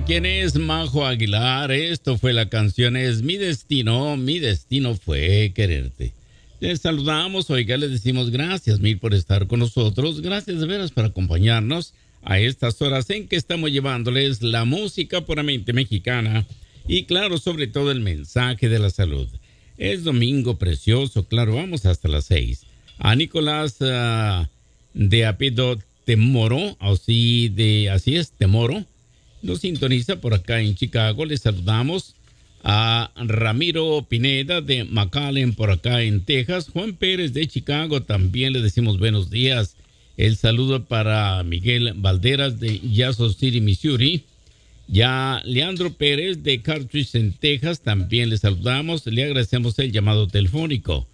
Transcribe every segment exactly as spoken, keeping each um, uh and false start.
¿De quién es Majo Aguilar? Esto fue la canción, es Mi Destino, mi destino fue quererte. Les saludamos, oiga, les decimos gracias mil por estar con nosotros, gracias de veras por acompañarnos a estas horas en que estamos llevándoles la música puramente mexicana y claro, sobre todo el mensaje de la salud. Es domingo precioso, claro, vamos hasta las seis. A Nicolás uh, de Apido Temoro, así, de, así es, Temoro, nos sintoniza por acá en Chicago. Les saludamos a Ramiro Pineda de McAllen por acá en Texas. Juan Pérez de Chicago también le decimos buenos días. El saludo para Miguel Valderas de Yazoo City, Missouri. Ya Leandro Pérez de Cartridge en Texas también le saludamos. Le agradecemos el llamado telefónico.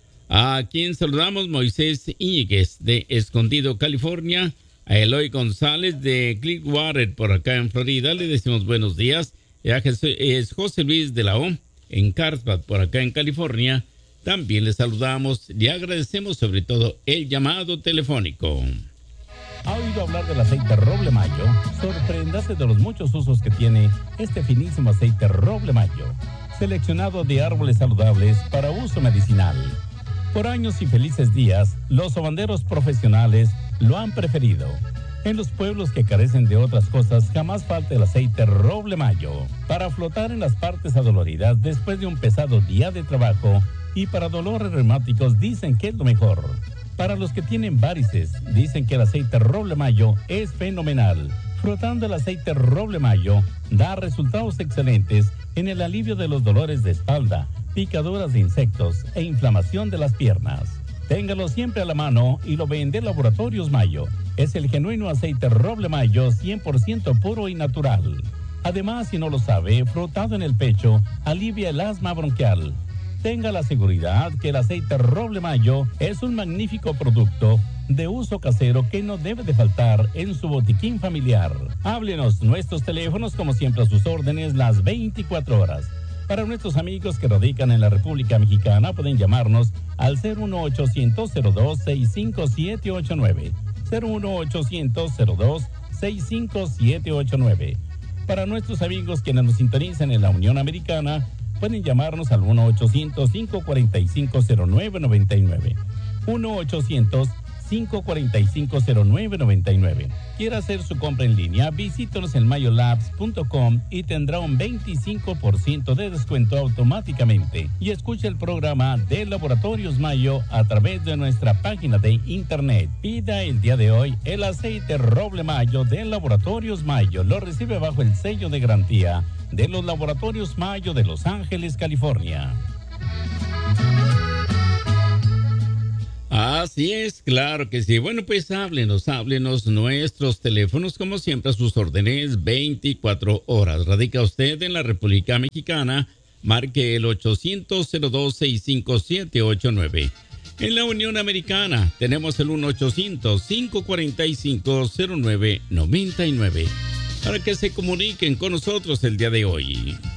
A quien saludamos, Moisés Íñiguez de Escondido, California. A Eloy González de Clearwater por acá en Florida le decimos buenos días. A es José Luis de la O en Carlsbad por acá en California. También le saludamos y agradecemos sobre todo el llamado telefónico. ¿Ha oído hablar del aceite Roble Mayo? Sorpréndase de los muchos usos que tiene este finísimo aceite Roble Mayo, seleccionado de árboles saludables para uso medicinal. Por años y felices días, los sobanderos profesionales lo han preferido. En los pueblos que carecen de otras cosas, jamás falta el aceite Roble Mayo para flotar en las partes adoloridas después de un pesado día de trabajo y para dolores reumáticos dicen que es lo mejor. Para los que tienen varices, dicen que el aceite Roble Mayo es fenomenal. Frotando el aceite Roble Mayo da resultados excelentes en el alivio de los dolores de espalda, picaduras de insectos e inflamación de las piernas. Téngalo siempre a la mano y lo vende Laboratorios Mayo. Es el genuino aceite Roble Mayo cien por ciento puro y natural. Además, si no lo sabe, frotado en el pecho alivia el asma bronquial. Tenga la seguridad que el aceite Roble Mayo es un magnífico producto de uso casero que no debe de faltar en su botiquín familiar. Háblenos, nuestros teléfonos como siempre a sus órdenes las veinticuatro horas. Para nuestros amigos que radican en la República Mexicana pueden llamarnos al cero uno ochocientos cero dos sesenta y cinco siete ocho nueve. cero uno ochocientos cero dos sesenta y cinco siete ocho nueve. Para nuestros amigos quienes nos sintonizan en la Unión Americana, pueden llamarnos al uno ochocientos cinco cuarenta y cinco cero nueve noventa y nueve. uno ochocientos cinco cuarenta y cinco cero nueve noventa y nueve. Quiere hacer su compra en línea, visítenos en mayolabs punto com y tendrá un veinticinco por ciento de descuento automáticamente. Y escuche el programa de Laboratorios Mayo a través de nuestra página de internet. Pida el día de hoy el aceite Roble Mayo de Laboratorios Mayo. Lo recibe bajo el sello de garantía de los Laboratorios Mayo de Los Ángeles, California. Así es, claro que sí. Bueno, pues háblenos, háblenos. Nuestros teléfonos, como siempre, a sus órdenes, veinticuatro horas. Radica usted en la República Mexicana, marque el ochocientos cero dos sesenta y cinco siete ocho nueve. En la Unión Americana tenemos el uno ochocientos cinco cuarenta y cinco cero nueve noventa y nueve. Para que se comuniquen con nosotros el día de hoy.